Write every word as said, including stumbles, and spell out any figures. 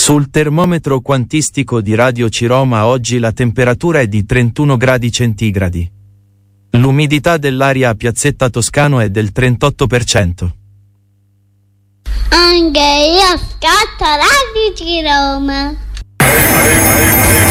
Sul termometro quantistico di Radio Ciroma oggi la temperatura è di trentuno gradi centigradi. L'umidità dell'aria a Piazzetta Toscano è del trentotto per cento. Anche io ascolto Radio Ciroma.